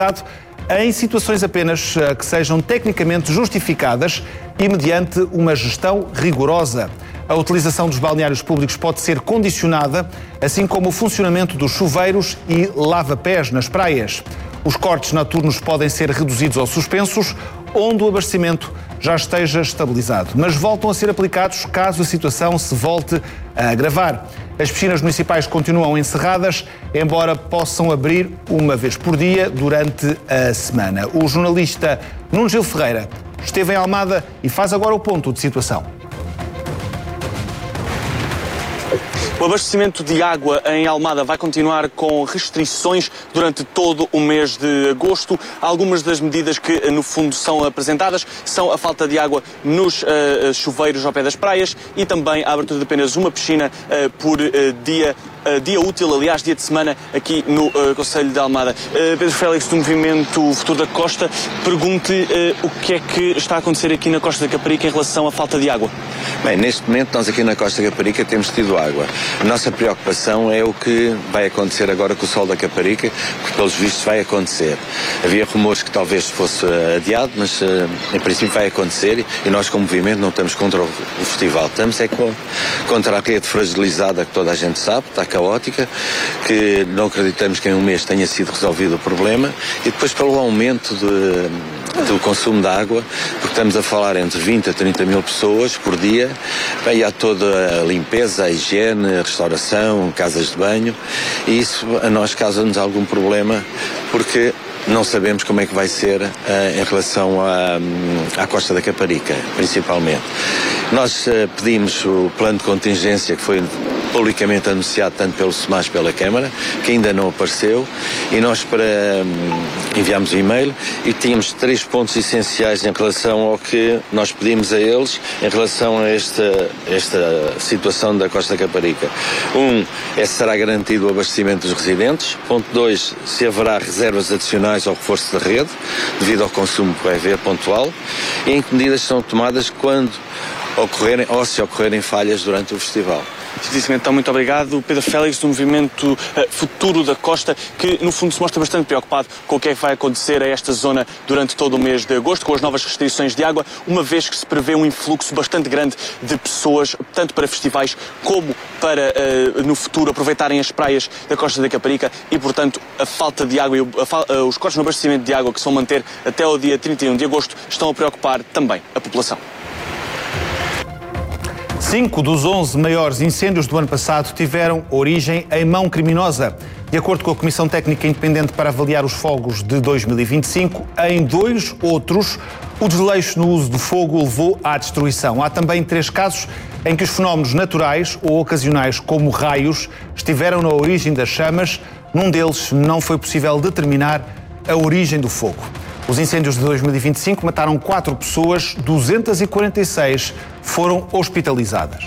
em situações apenas que sejam tecnicamente justificadas e mediante uma gestão rigorosa. A utilização dos balneários públicos pode ser condicionada, assim como o funcionamento dos chuveiros e lava-pés nas praias. Os cortes noturnos podem ser reduzidos ou suspensos, onde o abastecimento já esteja estabilizado, mas voltam a ser aplicados caso a situação se volte a agravar. As piscinas municipais continuam encerradas, embora possam abrir uma vez por dia durante a semana. O jornalista Nuno Gil Ferreira esteve em Almada e faz agora o ponto de situação. O abastecimento de água em Almada vai continuar com restrições durante todo o mês de agosto. Algumas das medidas que, no fundo, são apresentadas são a falta de água nos chuveiros ao pé das praias e também a abertura de apenas uma piscina por dia útil, aliás, dia de semana, aqui no Concelho de Almada. Pedro Félix, do Movimento Futuro da Costa, pergunte o que é que está a acontecer aqui na Costa da Caparica em relação à falta de água. Bem, neste momento nós aqui na Costa da Caparica temos tido água. A nossa preocupação é o que vai acontecer agora com o Sol da Caparica, que pelos vistos vai acontecer. Havia rumores que talvez fosse adiado, mas em princípio vai acontecer e nós como movimento não estamos contra o festival, estamos contra a rede fragilizada que toda a gente sabe, está caótica, que não acreditamos que em um mês tenha sido resolvido o problema e depois pelo aumento do consumo de água, porque estamos a falar entre 20 a 30 mil pessoas por dia, bem, há toda a limpeza, a higiene, a restauração, casas de banho, e isso a nós causa-nos algum problema, porque não sabemos como é que vai ser em relação à Costa da Caparica, principalmente. Nós pedimos o plano de contingência que foi publicamente anunciado tanto pelo SEMAS como pela Câmara, que ainda não apareceu, e nós enviámos o e-mail e tínhamos 3 pontos essenciais em relação ao que nós pedimos a eles em relação a esta situação da Costa da Caparica. Se será garantido o abastecimento dos residentes. Ponto 2, se haverá reservas adicionais ao reforço da rede, devido ao consumo que vai haver pontual, e em que medidas são tomadas quando ocorrerem ou se ocorrerem falhas durante o festival. Então, muito obrigado. Pedro Félix, do Movimento Futuro da Costa, que no fundo se mostra bastante preocupado com o que é que vai acontecer a esta zona durante todo o mês de agosto, com as novas restrições de água, uma vez que se prevê um influxo bastante grande de pessoas, tanto para festivais como para, no futuro, aproveitarem as praias da Costa da Caparica e, portanto, a falta de água e os cortes no abastecimento de água que se vão manter até ao dia 31 de agosto estão a preocupar também a população. 5 dos 11 maiores incêndios do ano passado tiveram origem em mão criminosa. De acordo com a Comissão Técnica Independente para avaliar os fogos de 2025, em 2 outros, o desleixo no uso do fogo levou à destruição. Há também 3 casos em que os fenómenos naturais ou ocasionais, como raios, estiveram na origem das chamas. Num deles, não foi possível determinar a origem do fogo. Os incêndios de 2025 mataram 4 pessoas, 246 foram hospitalizadas.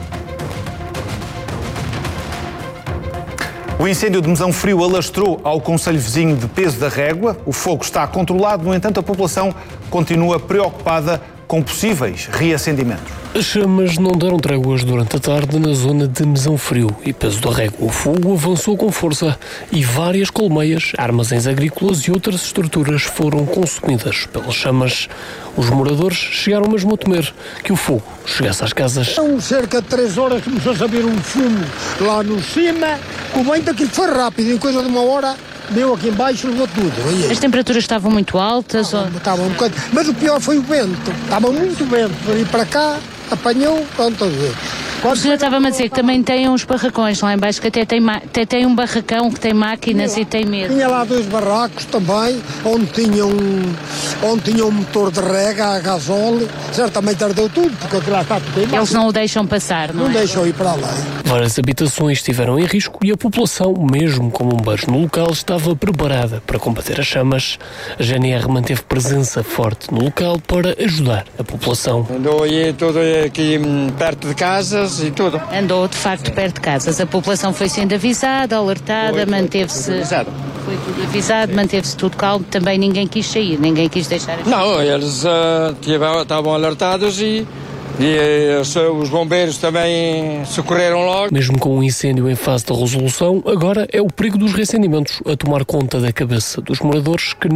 O incêndio de Mesão Frio alastrou ao concelho vizinho de Peso da Régua. O fogo está controlado, no entanto, a população continua preocupada com possíveis reacendimentos. As chamas não deram tréguas durante a tarde na zona de Mesão Frio e Peso da Régua. O fogo avançou com força e várias colmeias, armazéns agrícolas e outras estruturas foram consumidas pelas chamas. Os moradores chegaram mesmo a temer que o fogo chegasse às casas. Cerca de 3 horas começou a saber um fumo lá no cima, o vento aqui foi rápido, em coisa de 1 hora, deu aqui embaixo e levou tudo. As temperaturas estavam muito altas? Estavam um bocado, mas o pior foi o vento, estava muito vento, por ir para cá, apanhou, pronto, a ver. O senhor estava-me a dizer que também tem uns barracões lá em baixo, que até tem um barracão que tem máquinas e tem medo. Tinha lá 2 barracos também, onde tinha um motor de rega a gasóleo. Certamente ardeu tudo, porque aquilo lá está tudo em baixo. Eles não o deixam passar, não é? Não deixam ir para lá. Várias habitações estiveram em risco e a população, mesmo com bombeiros no local, estava preparada para combater as chamas. A GNR manteve presença forte no local para ajudar a população. Andou aí tudo aqui perto de casas e tudo. Andou de facto perto de casas. A população foi sendo avisada, alertada, manteve-se. Foi tudo avisado, manteve-se tudo calmo. Também ninguém quis sair, ninguém quis deixar. Não, eles estavam alertados e E os bombeiros também socorreram logo. Mesmo com um incêndio em fase de resolução, agora é o perigo dos reacendimentos a tomar conta da cabeça dos moradores que